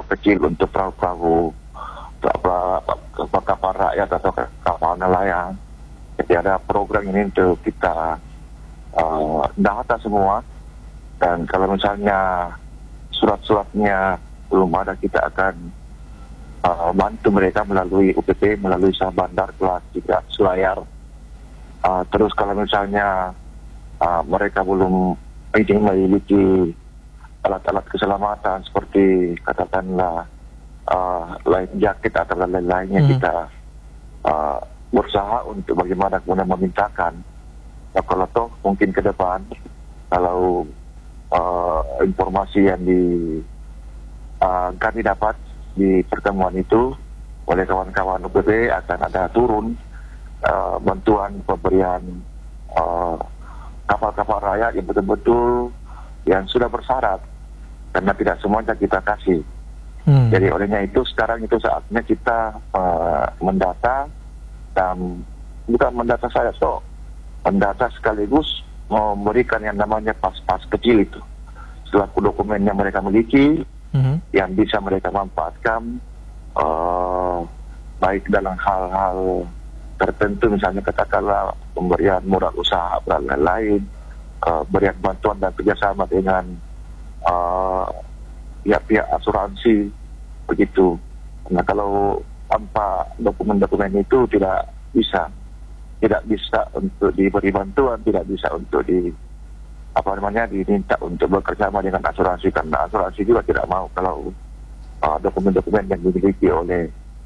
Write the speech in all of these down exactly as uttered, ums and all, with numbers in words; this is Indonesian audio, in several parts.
kecil untuk perahu-perahu kapal rakyat atau kapal nelayan. Jadi ada program ini untuk kita uh, data semua, dan kalau misalnya surat-suratnya belum ada, kita akan uh, bantu mereka melalui U P P, melalui Sah Bandar kelas tiga Selayar. Uh, terus kalau misalnya uh, mereka belum ini memiliki alat-alat keselamatan seperti katakanlah uh, life jacket atau lain-lainnya, hmm. kita uh, berusaha untuk bagaimana kemudian memintakan. Nah, kalau toh mungkin ke depan kalau uh, informasi yang di uh, kami dapat di pertemuan itu oleh kawan-kawan U P P akan ada turun uh, bantuan pemberian uh, kapal-kapal rakyat yang betul-betul yang sudah bersyarat, karena tidak semuanya kita kasih. Hmm. Jadi olehnya itu sekarang itu saatnya kita uh, mendata, dan bukan mendata saya, so mendata sekaligus memberikan yang namanya pas-pas kecil itu selaku dokumen yang mereka miliki, hmm. yang bisa mereka manfaatkan uh, baik dalam hal-hal tertentu, misalnya katakanlah pemberian modal usaha dan lain-lain, uh, berian bantuan dan kerjasama dengan uh, pihak-pihak asuransi begitu. Nah, kalau tanpa dokumen-dokumen itu tidak bisa, tidak bisa untuk diberi bantuan, tidak bisa untuk di apa namanya diminta untuk bekerja sama dengan asuransi, karena asuransi juga tidak mau kalau uh, dokumen-dokumen yang dimiliki oleh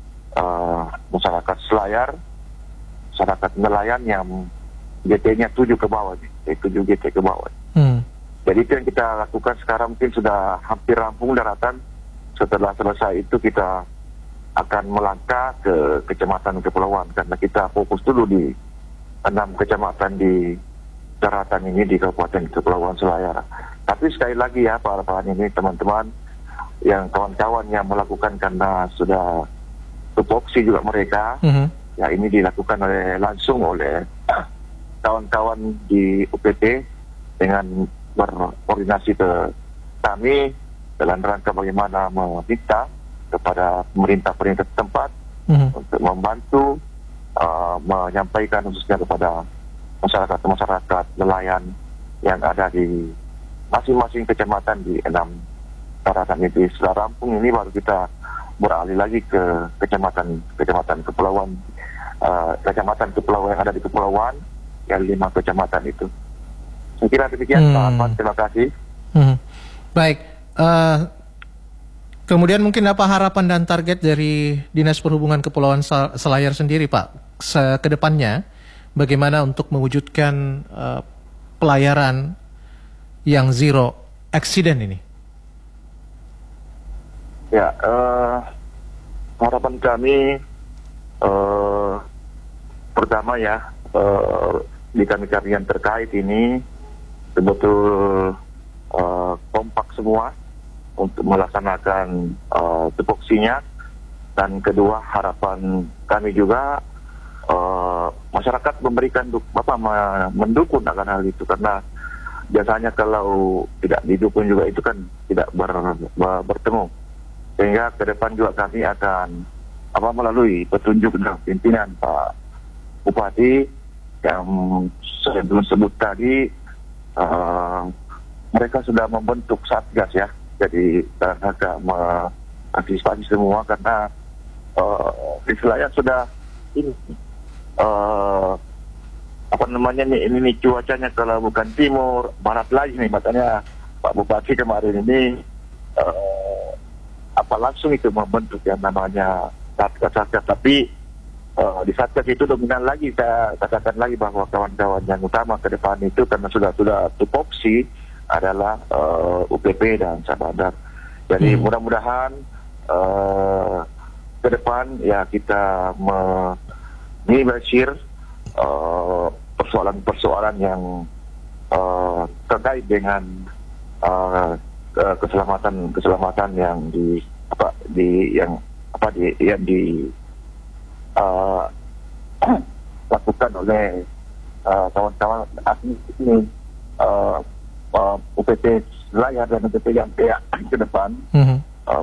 uh, masyarakat Selayar, masyarakat nelayan yang G T-nya tujuh ke bawah, tujuh G T ke bawah. Hmm. Jadi itu yang kita lakukan sekarang, mungkin sudah hampir rampung daratan. Setelah selesai itu kita akan melangkah ke kecamatan kepulauan, karena kita fokus dulu di enam kecamatan di daratan ini di Kabupaten Kepulauan Selayar. Tapi sekali lagi ya, para-para ini teman-teman, yang kawan-kawan yang melakukan karena sudah tupoksi juga mereka, mm-hmm. ya ini dilakukan oleh langsung oleh kawan-kawan di U P P dengan berkoordinasi ke kami dalam rangka bagaimana meminta kepada pemerintah-pemerintah setempat mm-hmm. untuk membantu uh, menyampaikan khususnya kepada masyarakat-masyarakat nelayan yang ada di masing-masing kecamatan di enam daratan itu. Setelah rampung ini baru kita beralih lagi ke kecamatan-kecamatan kepulauan, uh, kecamatan kepulauan yang ada di kepulauan, yang lima kecamatan itu. Saya kira demikian, hmm. Pak. Terima kasih. Hmm. Baik. Uh, kemudian mungkin apa harapan dan target dari Dinas Perhubungan Kepulauan Selayar sendiri, Pak, ke depannya? Bagaimana untuk mewujudkan uh, pelayaran yang zero accident ini? Ya, uh, harapan kami uh, pertama ya, uh, di kami-kami yang terkait ini betul uh, kompak semua untuk melaksanakan uh, tupoksinya, dan kedua harapan kami juga uh, masyarakat memberikan apa mendukung akan hal itu, karena biasanya kalau tidak didukung juga itu kan tidak ber, ber, bertemu. Sehingga ke depan juga kami akan apa melalui petunjuk dan pimpinan Pak Bupati yang saya belum sebut tadi, uh, mereka sudah membentuk satgas ya, jadi agak mengantisipasi semua, karena uh, di Selayar sudah ini uh, apa namanya nih ini nih cuacanya kalau bukan timur barat lagi nih, makanya Pak Bupati kemarin ini uh, apa langsung itu membentuk yang namanya satgas-satgas. Tapi uh, di satgas itu dominan lagi, saya katakan lagi bahwa kawan-kawan yang utama ke depan itu karena sudah sudah tupoksi adalah uh, U P P dan Sah Bandar. Jadi hmm. mudah-mudahan uh, ke depan ya kita meminimalisir uh, persoalan-persoalan yang uh, terkait dengan uh, keselamatan keselamatan yang di apa di yang apa di yang di uh, lakukan oleh uh, kawan-kawan asli ini uh, uh, U P P Selayar dan U P P yang pihak ke depan. Mm-hmm.